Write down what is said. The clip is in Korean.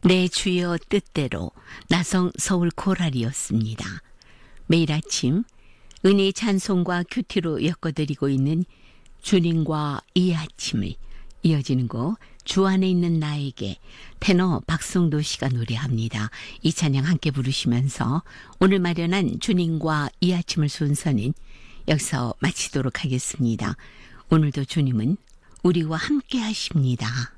내 주여 뜻대로 나성 서울 코랄이었습니다. 매일 아침 은혜의 찬송과 큐티로 엮어드리고 있는 주님과 이 아침을 이어지는 곡 주 안에 있는 나에게 테너 박성도 씨가 노래합니다. 이 찬양 함께 부르시면서 오늘 마련한 주님과 이 아침을 순서는 여기서 마치도록 하겠습니다. 오늘도 주님은 우리와 함께 하십니다.